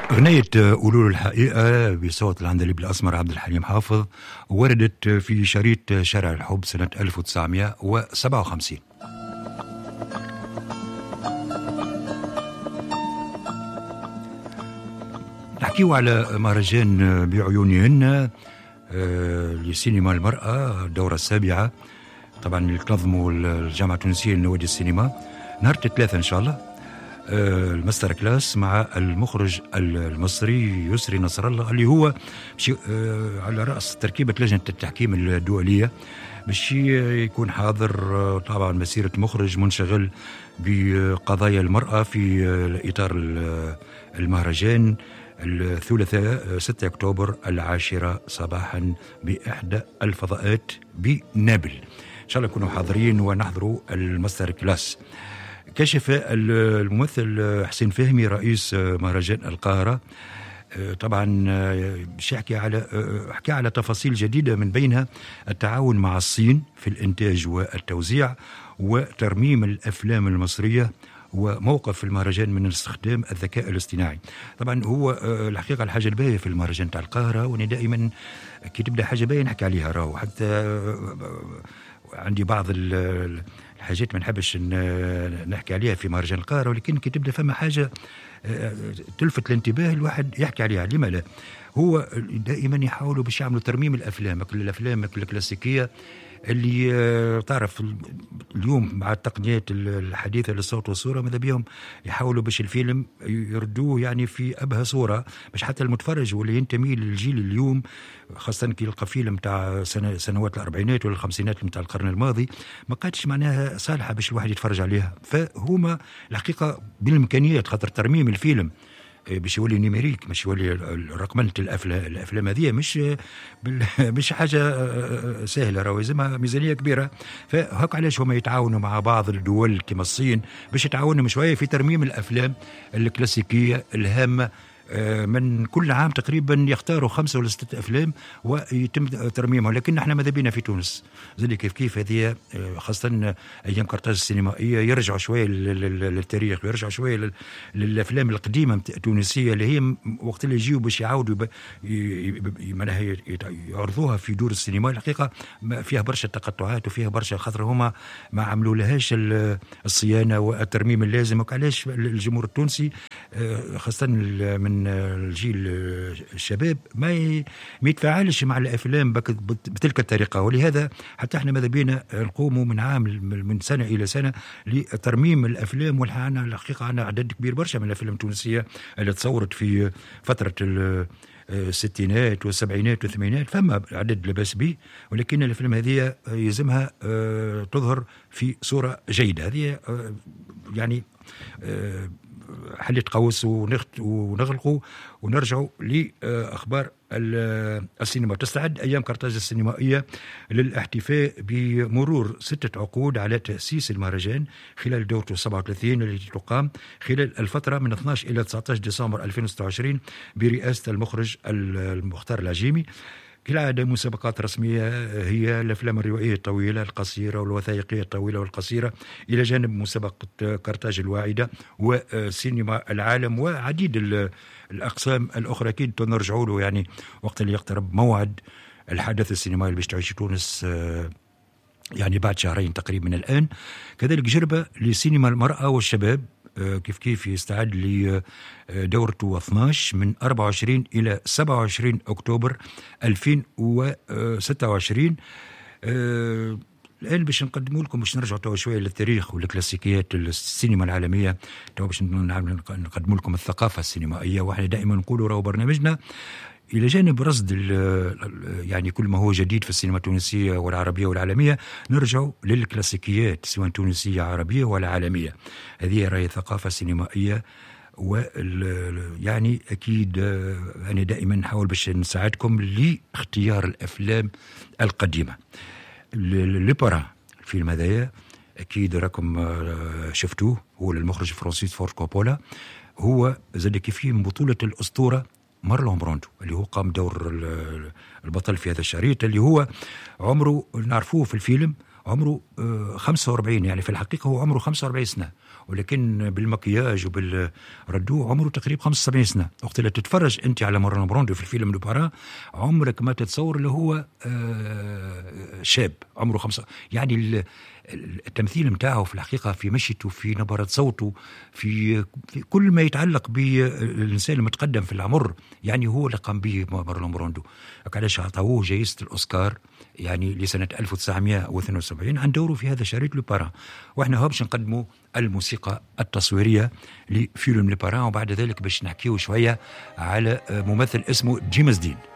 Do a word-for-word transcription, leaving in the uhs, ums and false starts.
أغنية قولوا الحقيقة بصوت العندليب الأسمر عبد الحليم حافظ وردت في شريط شارع الحب سنة ألف وتسعمائة وسبعة وخمسين. نحكيو على مهرجان بعيونهن لسينما المرأة الدورة السابعة، طبعا اللي تنظموا الجامعة التونسية لنوادي السينما نهار الثلاثاء إن شاء الله. الماستر كلاس مع المخرج المصري يسري نصر الله اللي هو على رأس تركيبة لجنة التحكيم الدولية باش يكون حاضر. طبعا مسيرة مخرج منشغل بقضايا المرأة في إطار المهرجان الثلاثاء ستة أكتوبر العاشرة صباحا بإحدى الفضاءات بنابل. إن شاء الله نكونوا حاضرين ونحضروا الماستر كلاس. كشف الممثل حسين فهمي رئيس مهرجان القاهرة طبعا باش يحكي على حكى على تفاصيل جديدة من بينها التعاون مع الصين في الإنتاج والتوزيع وترميم الأفلام المصرية وموقف المهرجان من استخدام الذكاء الاصطناعي. طبعا هو الحقيقة الحاجة الباهية في المهرجان تاع القاهرة وانا دائما كي تبدا حاجة باهية نحكي عليها، راهو حتى عندي بعض الحاجات ما نحبش نحكي عليها في مهرجان القاهرة، ولكن كي تبدا فما حاجة تلفت الانتباه الواحد يحكي عليها. لما لا؟ هو دائما يحاولوا باش يعملوا ترميم الافلام، كل الافلام الكلاسيكيه اللي تعرف اليوم مع التقنيات الحديثه للصوت والصوره ماذا بيهم يحاولوا باش الفيلم يردوه يعني في ابهى صوره باش حتى المتفرج واللي ينتمي للجيل اليوم، خاصه كي يلقى فيلم تاع سنوات الاربعينات ولا الخمسينات نتاع القرن الماضي ما قادش معناها صالحه باش الواحد يتفرج عليها. فهما الحقيقه بالامكانيات خاطر ترميم الفيلم باش يولي نيميريك، مش يولي رقمنة الافلام الافلام هذه مش مش حاجه سهله، راهو يلزمها ميزانيه كبيره. فهك علاش هما يتعاونوا مع بعض الدول كما الصين باش يتعاونوا شويه في ترميم الافلام الكلاسيكيه الهامه. من كل عام تقريبا يختاروا خمسة ولا ستة أفلام ويتم ترميمها، لكن احنا ماذا بينا في تونس زي كيف كيف هذه خاصة أيام قرطاج السينمائية يرجعوا شوية للتاريخ ويرجعوا شوية للأفلام القديمة التونسية اللي هي وقت اللي يجيوا باش يعاودوا معناها يعرضوها في دور السينما. الحقيقة فيها برشا تقطعات وفيها برشا خاطر هما ما عملوا لهاش الصيانة والترميم اللازم. وعلاش الجمهور التونسي خاصة من الجيل الشباب ما ما يتفاعلش مع الافلام بتلك الطريقه، ولهذا حتى احنا ماذا بينا نقوموا من عام من سنه الى سنه لترميم الافلام. والحقيقه الحقيقه عندنا عدد كبير برشا من الافلام التونسيه اللي تصورت في فتره الستينات والسبعينات والثمانينات، فما عدد لا باس به، ولكن الافلام هذه يلزمها تظهر في صوره جيده. هذه يعني حلة قوس ونغلقوا ونرجعوا لأخبار السينما. تستعد أيام قرطاج السينمائية للاحتفاء بمرور ستة عقود على تأسيس المهرجان خلال دورته سبعة وثلاثين التي تقام خلال الفترة من اثني عشر إلى تسعة عشر ديسمبر ألفين وستة وعشرين برئاسة المخرج المختار العجيمي. كالعادة مسابقات رسمية هي الأفلام الروائية الطويلة القصيرة والوثائقية الطويلة والقصيرة، إلى جانب مسابقة قرطاج الواعدة وسينما العالم وعديد الأقسام الأخرى. أكيد نرجعوا له يعني وقت اللي يقترب موعد الحدث السينمائي اللي باش تعيش تونس يعني بعد شهرين تقريبا من الآن. كذلك جربة لسينما المرأة والشباب كيف كيف يستعد لدورته اثني عشر من أربعة وعشرين إلى سبعة وعشرين أكتوبر ألفين وستة وعشرين. أه الآن باش نقدموا لكم باش نرجعوا تو شوية للتاريخ والكلاسيكيات السينما العالمية، تو باش نقدموا لكم الثقافة السينمائية. واحنا دائما نقولوا راهو برنامجنا إلى جانب رصد يعني كل ما هو جديد في السينما التونسية والعربية والعالمية نرجع للكلاسيكيات سواء تونسية عربية ولا عالمية. هذه راهي ثقافة سينمائية، ويعني أكيد أنا دائما نحاول باش نساعدكم لاختيار الأفلام القديمة. لبارا الفيلم هذايا أكيد راكم شفتوه، هو للمخرج فرانسيس فورد كوبولا، هو زاد كيف من بطولة الأسطورة مارلون براندو اللي هو قام دور البطل في هذا الشريط اللي هو عمره نعرفوه في الفيلم عمره خمسة وأربعين، يعني في الحقيقة هو عمره خمسة وأربعين سنة، ولكن بالمكياج وبالردو عمره تقريبا خمسة وسبعين سنة. وقت اللي تتفرج أنت على مارلون براندو في الفيلم لو باران عمرك ما تتصور اللي هو شاب عمره خمسة، يعني التمثيل متاعه في الحقيقة في مشيته، في نبرة صوته، في, في كل ما يتعلق بالإنسان المتقدم في العمر، يعني هو اللي قام به مارلون براندو. علاش عطاوه جائزة الأوسكار يعني لسنة ألف وتسعمائة واثنين وسبعين عن دوره في هذا شريط لو باران. وإحنا هو باش نقدموا الموسيقى التصويرية لفيلم لو باران، وبعد ذلك باش نحكيو شوية على ممثل اسمه جيمس دين.